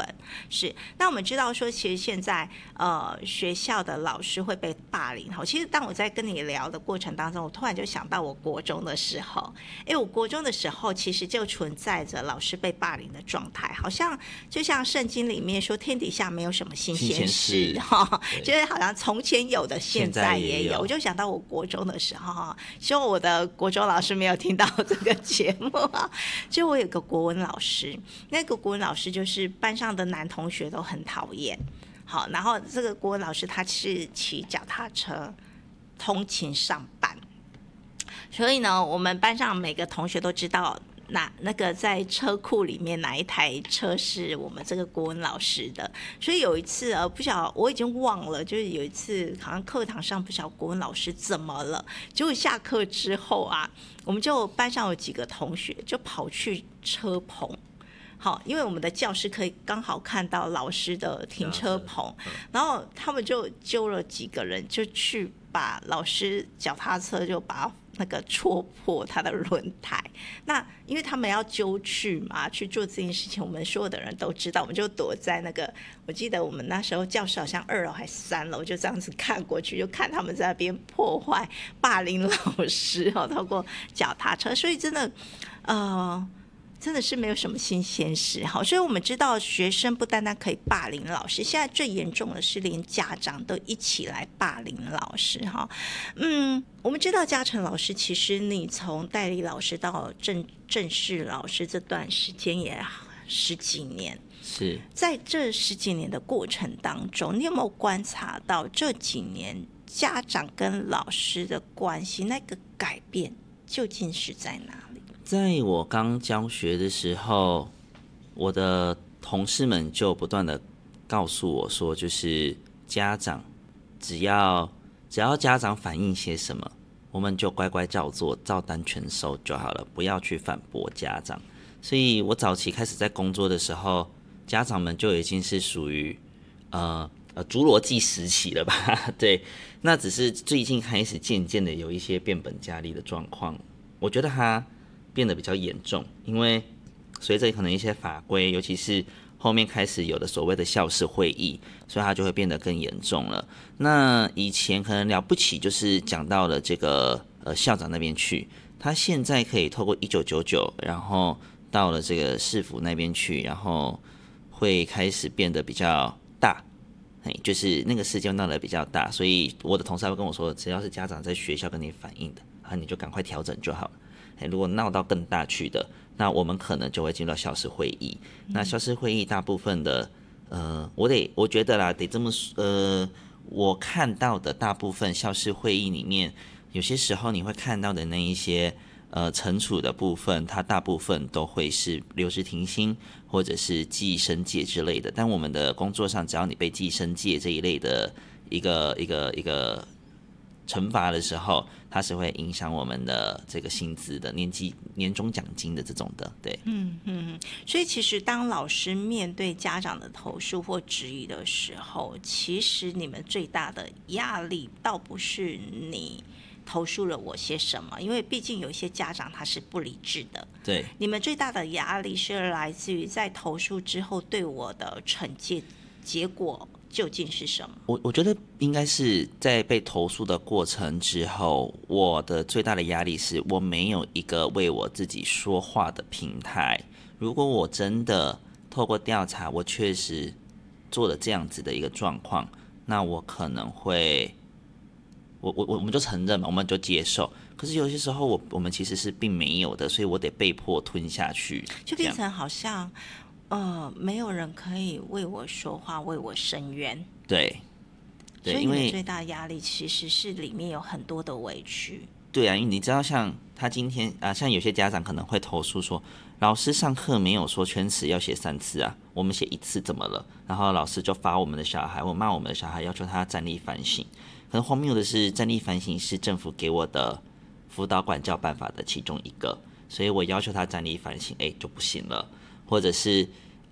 分。是，那我们知道说，其实现在学校的老师会被霸凌。其实当我在跟你聊的过程当中，我突然就想到我国中的时候，我国中的时候其实就存在着老师被霸凌的状态，好像就像圣经里面说，天底下没有什么新鲜事就是好像从前有的现在也有。我就想到我国中的时候，希望我的国中老师没有听到这个节目就我有个国文老师，那个国文老师就是班上的男同学都很讨厌。好，然后这个国文老师他是骑脚踏车通勤上班，所以呢，我们班上每个同学都知道那个在车库里面哪一台车是我们这个国文老师的。所以有一次不晓得，我已经忘了，就是有一次好像课堂上不晓得国文老师怎么了，结果下课之后我们就班上有几个同学就跑去车棚。好，因为我们的教室可以刚好看到老师的停车棚，然后他们就揪了几个人，就去把老师脚踏车就把那个戳破他的轮胎。那因为他们要揪去嘛，去做这件事情，我们所有的人都知道，我们就躲在那个，我记得我们那时候教室好像2楼还是3楼，就这样子看过去，就看他们在那边破坏霸凌老师透过脚踏车。所以真的是没有什么新鲜事。好，所以我们知道学生不单单可以霸凌老师，现在最严重的是连家长都一起来霸凌老师。我们知道嘉诚老师，其实你从代理老师到正式老师这段时间也10几年， 是在这10几年的过程当中，你有没有观察到这几年家长跟老师的关系那个改变究竟是在哪里？ 在我刚教学的时候，我的同事们就不断的告诉我说，就是家长只要家长反映些什么，我们就乖乖照做，照单全收就好了，不要去反驳家长。所以我早期开始在工作的时候，家长们就已经是属于侏罗纪时期了吧？对，那只是最近开始渐渐的有一些变本加厉的状况，我觉得它变得比较严重，因为随着可能一些法规，尤其是后面开始有的所谓的校事会议，所以它就会变得更严重了。那以前可能了不起，就是讲到了这个校长那边去，他现在可以透过1999，然后到了这个市府那边去，然后会开始变得比较大。就是那个事件闹得比较大，所以我的同事会跟我说，只要是家长在学校跟你反映的你就赶快调整就好了。如果闹到更大去的，那我们可能就会进入到校事会议。那校事会议大部分的，我觉得啦，得这么我看到的大部分校事会议里面，有些时候你会看到的那一些惩处的部分，它大部分都会是留职停薪或者是记申诫之类的。但我们的工作上，只要你被记申诫这一类的一个惩罚的时候，它是会影响我们的这个薪资的年终奖金的这种的，对。 所以其实当老师面对家长的投诉或质疑的时候，其实你们最大的压力倒不是你投诉了我些什么，因为毕竟有一些家长他是不理智的。 对， 你们最大的压力是来自于在投诉之后对我的惩戒结果究竟是什么？ 我觉得应该是在被投诉的过程之后，我的最大的压力是我没有一个为我自己说话的平台。如果我真的透过调查，我确实做了这样子的一个状况，那我可能会，我们就承认嘛，我们就接受。可是有些时候我们其实是并没有的，所以我得被迫吞下去， 就变成好像没有人可以为我说话，为我伸冤。 对， 所以你的最大压力其实是里面有很多的委屈。 对啊，因为你知道，像他今天像有些家长可能会投诉说，老师上课没有说圈词要写3次啊，我们写1次怎么了？然后老师就罚我们的小孩，或骂我们的小孩，要求他站立反省。可能荒谬的是，站立反省是政府给我的辅导管教办法的其中一个，所以我要求他站立反省，就不行了。或者是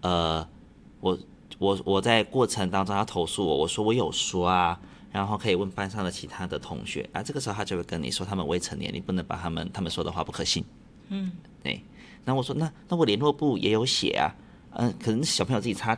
我在过程当中他投诉我说我有说啊，然后可以问班上的其他的同学这个时候他就会跟你说他们未成年，你不能把他们说的话不可信。对。那我说那我联络部也有写啊，可能小朋友自己